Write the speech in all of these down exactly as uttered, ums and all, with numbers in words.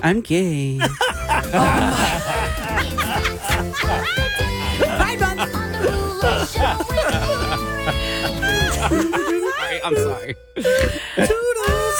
I'm gay. Pride Month. sorry, I'm sorry. Toodles.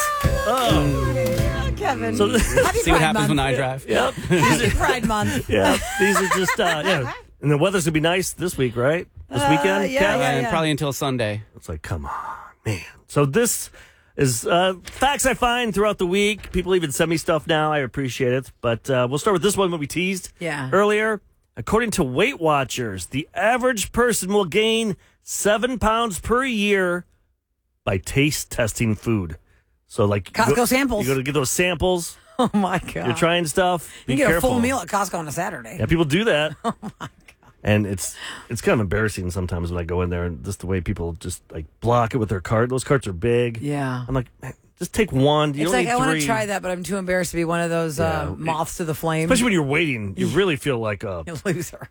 Oh, Kevin. So, Happy See what Pride happens Month. when I drive. yep. Happy Pride Month. Yeah. These are just, uh, yeah. And the weather's going to be nice this week, right? This Uh, weekend? yeah, Kev? yeah, And probably until Sunday. It's like, come on, man. So this is uh, facts I find throughout the week. People even send me stuff now. I appreciate it. But uh, we'll start with this one that we teased Yeah. earlier. According to Weight Watchers, the average person will gain seven pounds per year by taste testing food. So, like, you Costco go- samples. You go to get those samples. Oh, my God. You're trying stuff. Be You get careful. a full meal at Costco on a Saturday. Yeah, people do that. Oh my God. And it's it's kind of embarrassing sometimes when I go in there and just the way people just like block it with their cart. Those carts are big. Yeah. I'm like, man, just take one. You It's don't like, need I want three. to try that, but I'm too embarrassed to be one of those Yeah. uh, moths to the flame. Especially when you're waiting, you really feel like a You loser.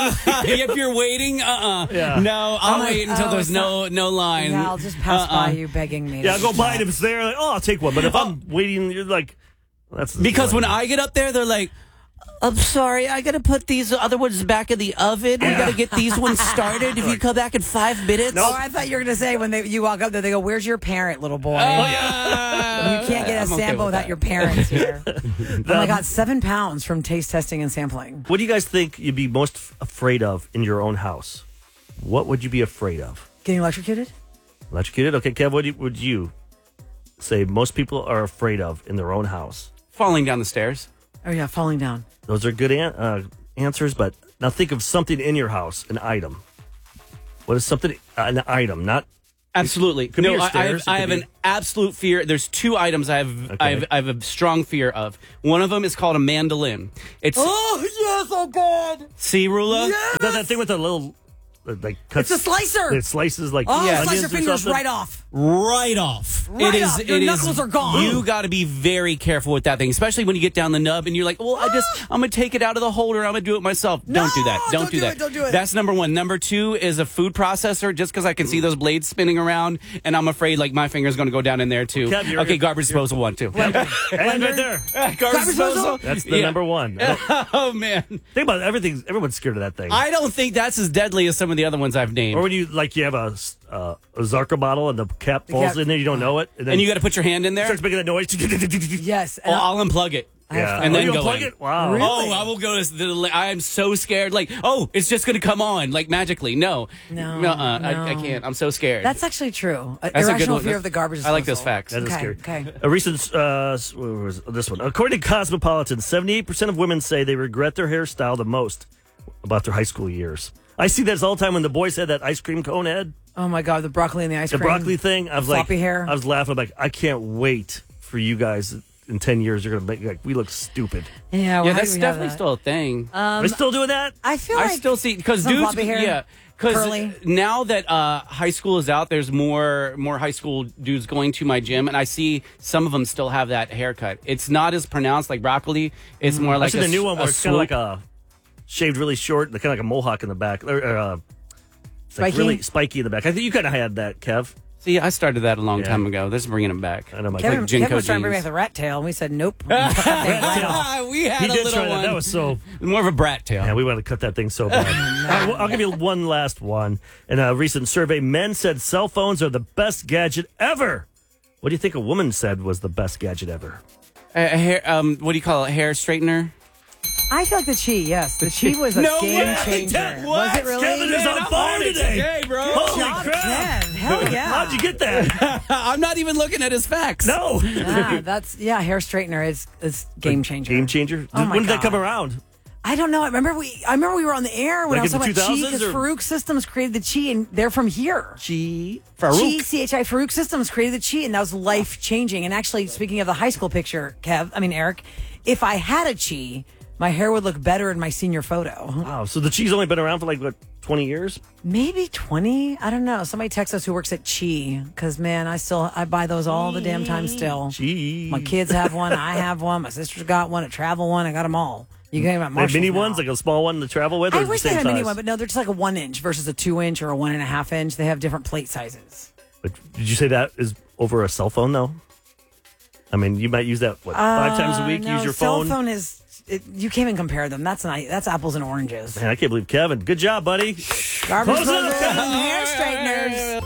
If you're waiting, uh-uh. Yeah. No, I'll Oh, wait until oh, there's it's no no line. Yeah, I'll just pass Uh-uh. by you begging me. yeah. to Go do buy it that. if it's there. Like, oh, I'll take one. But if I'm waiting, you're like, that's Because when I get up there, they're like, I'm sorry, I got to put these other ones back in the oven. We got to get these ones started. If you come back in five minutes. Oh, I thought you were going to say when they, you walk up there, they go, "Where's your parent, little boy?" Uh, You can't get a I'm okay sample with without that. your parents here. Oh my God, seven pounds from taste testing and sampling. What do you guys think you'd be most f- afraid of in your own house? What would you be afraid of? Getting electrocuted? Electrocuted? Okay, Kev, what do you- would you say most people are afraid of in their own house? Falling down the stairs. Oh yeah, falling down. Those are good an- uh, answers, but now think of something in your house, an item. What is something, uh, an item, not... Absolutely. Could be no, your I, I stairs, have, I it have could an absolute fear. There's two items I have, Okay. I have I have a strong fear of. One of them is called a mandolin. It's Oh yes, oh God. see, Rula? Is that that thing with the little, uh, like, cuts... It's a slicer. It slices, like, Oh, Yeah. slice your onions or fingers something? right off. Right off. Right it is. off. Your it is- knuckles are gone. You got to be very careful with that thing, especially when you get down the nub and you're like, "Well, I just, I'm gonna take it out of the holder. I'm gonna do it myself." don't do that. Don't, don't do do that. it, don't do it. That's number one. Number two is a food processor. Just because I can see those blades spinning around, and I'm afraid like my finger's gonna go down in there too. Kev, you're- okay, garbage disposal one too. And right there. garbage disposal? That's the Yeah. number one. Oh man, Think about it, everything. Everyone's scared of that thing. I don't think that's as deadly as some of the other ones I've named. or when you, like, you have a, uh, a Zarka bottle and the cap falls cap- in there, you don't know it. And, then and you got to put your hand in there. starts making that noise. Yes. Oh, And I- I'll unplug it. Yeah. And then oh, you go unplug in. it? Wow. Really? Oh, I will go to the. I am so scared. Like, oh, it's just going to come on, like magically. No, No, uh, I, I no. can't. I'm so scared. That's actually true. Uh, That's a good irrational one. fear of the garbage I like those disposal. facts. That is Okay, scary. okay. A recent, uh, what was this one? According to Cosmopolitan, seventy-eight percent of women say they regret their hairstyle the most about their high school years. I see this all the time when the boys had that ice cream cone head, Oh my God, the broccoli and the ice the cream. broccoli thing. I was like, floppy hair. I was laughing. I'm like, I can't wait for you guys in ten years. You're gonna make like we look stupid. Yeah, well, yeah, how that's do we have definitely that? still a thing. Are they still doing that? I feel I like still see because some dudes, floppy hair, yeah, because curly. now that uh, high school is out, there's more more high school dudes going to my gym, and I see some of them still have that haircut. It's not as pronounced like broccoli. It's more I like see a, the new one where a it's kind of like swoop. a shaved really short, kind of like a mohawk in the back. Or, uh, it's like Spiky? really spiky in the back. I think you kind of had that, Kev. See, I started that a long Yeah. time ago. This is bringing them back. I know my Kevin, like Jinko Kevin was trying to bring jeans. back the rat tail, and we said nope. Cut that thing right off. we had He a did little try that. one. That was so. more of a brat tail. Yeah, we want to cut that thing so bad. All right, well, I'll give you one last one. In a recent survey, men said cell phones are the best gadget ever. What do you think a woman said was the best gadget ever? A hair, um, what do you call it? Hair straightener? I feel like the chi, yes. The chi was a No game way! changer. That- Was it really? Kevin is Man, on I'm fire on it today. today, bro. Holy John crap. Kev, hell yeah. How'd you get that? I'm not even looking at his facts. No. Ah, that's yeah. Hair straightener is is game changer. Game changer? Oh my when did that God. come around? I don't know. I remember we. I remember we were on the air when Like I was in talking the about chi two thousands because or- Farouk Systems created the chi, and they're from here. Chi. Chi, Farouk. C H I, Farouk Systems created the chi, and that was life changing. And actually, speaking of the high school picture, Kev, I mean Eric, if I had a chi, my hair would look better in my senior photo. Wow. So the Chi's only been around for like, what, twenty years? Maybe twenty. I don't know. Somebody text us who works at Chi, because man, I still I buy those all the damn time still. Chi. My kids have one. I have one. My sister's got one. A travel one. I got them all. You can about They have Marshalls mini now. ones, like a small one to travel with? Or I is it wish the they same had a mini size? one, but no, they're just like a one inch versus a two inch or a one and a half inch. They have different plate sizes. But did you say that is over a cell phone, though? I mean, you might use that what, five times a week. Uh, no, use your cell phone. phone is. It, you can't even compare them. That's not. That's apples and oranges. Man, I can't believe Kevin. Good job, buddy. Garbage Close it up, disposal Kevin. and hair straighteners.